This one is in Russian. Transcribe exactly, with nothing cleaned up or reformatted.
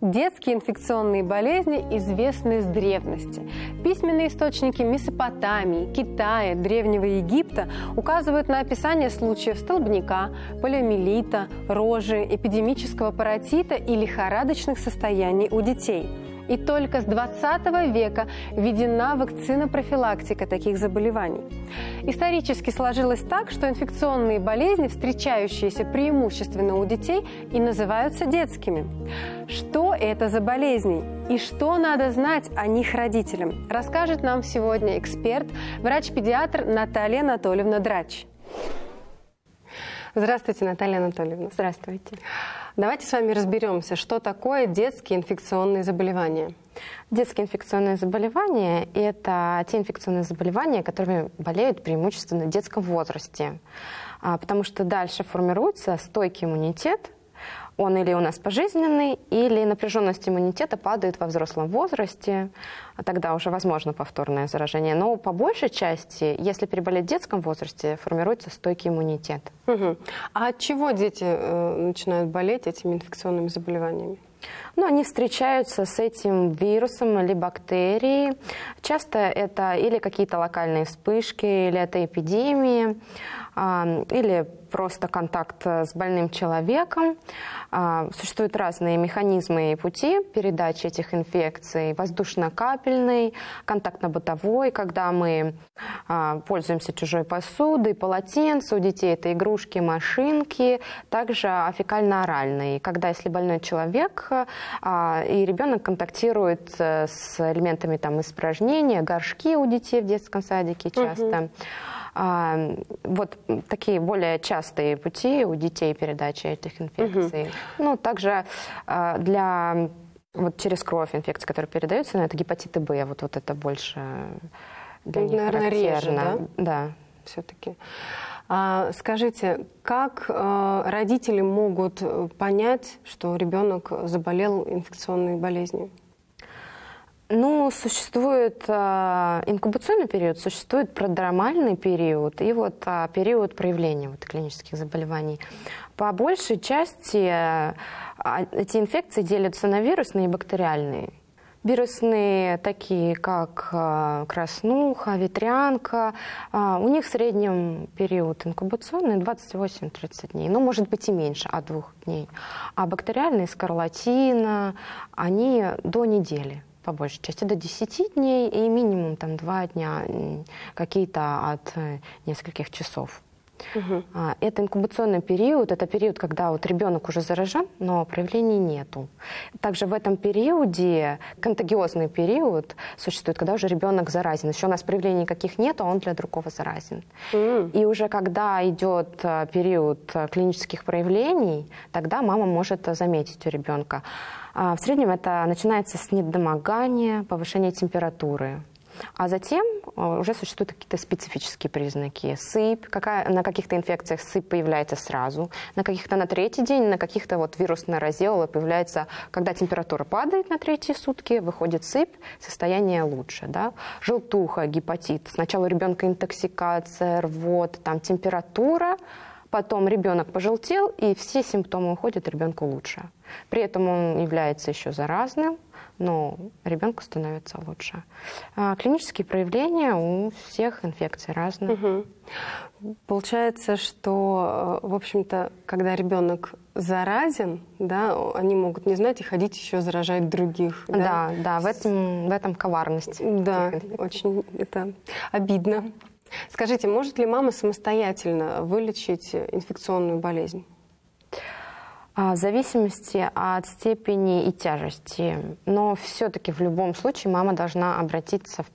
Детские инфекционные болезни известны с древности. Письменные источники Месопотамии, Китая, Древнего Египта указывают на описание случаев столбняка, полиомиелита, рожи, эпидемического паротита и лихорадочных состояний у детей. И только с двадцатого века введена вакцина-профилактика таких заболеваний. Исторически сложилось так, что инфекционные болезни, встречающиеся преимущественно у детей, и называются детскими. Что это за болезни и что надо знать о них родителям, расскажет нам сегодня эксперт, врач-педиатр Наталья Анатольевна Драч. Здравствуйте, Наталья Анатольевна. Здравствуйте. Давайте с вами разберемся, что такое детские инфекционные заболевания. Детские инфекционные заболевания – это те инфекционные заболевания, которыми болеют преимущественно в детском возрасте, потому что дальше формируется стойкий иммунитет. Он или у нас пожизненный, или напряженность иммунитета падает во взрослом возрасте, а тогда уже возможно повторное заражение. Но по большей части, если переболеть в детском возрасте, формируется стойкий иммунитет. Угу. А от чего дети э, начинают болеть этими инфекционными заболеваниями? Ну, они встречаются с этим вирусом или бактерией. Часто это или какие-то локальные вспышки, или это эпидемии, или просто контакт с больным человеком. Существуют разные механизмы и пути передачи этих инфекций. Воздушно-капельный, контактно-бытовой, когда мы пользуемся чужой посудой, полотенце, у детей это игрушки, машинки. Также фекально-оральный, когда если больной человек и ребенок контактирует с элементами там, испражнения, горшки у детей в детском садике часто. Uh-huh. Вот такие более частые пути у детей передачи этих инфекций. Uh-huh. Ну, также для вот через кровь инфекции, которые передаются, ну, это гепатиты Б, вот, вот это больше для них наверное, характерно. Реже, да? Да. Все-таки. А, скажите, как а, родители могут понять, что ребенок заболел инфекционной болезнью? Ну, существует э, инкубационный период, существует продромальный период и вот э, период проявления вот, клинических заболеваний. По большей части э, эти инфекции делятся на вирусные и бактериальные. Вирусные, такие как э, краснуха, ветрянка, э, у них в среднем период инкубационный двадцать восемь - тридцать дней, ну, может быть и меньше, от двух дней. А бактериальные, скарлатина, они до недели. По большей части до десяти дней и минимум там два дня, какие-то от нескольких часов. Угу. Это инкубационный период, это период, когда вот ребенок уже заражен, но проявлений нету. Также в этом периоде контагиозный период существует, когда уже ребенок заразен. Еще у нас проявлений никаких нету, а он для другого заразен. Mm. И уже когда идет период клинических проявлений, тогда мама может заметить у ребенка. В среднем это начинается с недомогания, повышения температуры. А затем уже существуют какие-то специфические признаки. Сыпь, какая, на каких-то инфекциях сыпь появляется сразу, на каких-то на третий день, на каких-то вот вирусная разеола появляется, когда температура падает на третьи сутки, выходит сыпь, состояние лучше. Да? Желтуха, гепатит. Сначала у ребенка интоксикация, рвота, там температура, потом ребенок пожелтел, и все симптомы уходят, ребенку лучше. При этом он является еще заразным, но ребенку становится лучше. А клинические проявления у всех инфекций разные. Угу. Получается, что, в общем-то, когда ребенок заразен, да, они могут не знать и ходить еще заражать других. Да, да, да, в этом, в этом коварность. Да, очень это обидно. Скажите, может ли мама самостоятельно вылечить инфекционную болезнь? В зависимости от степени и тяжести. Но все-таки в любом случае мама должна обратиться в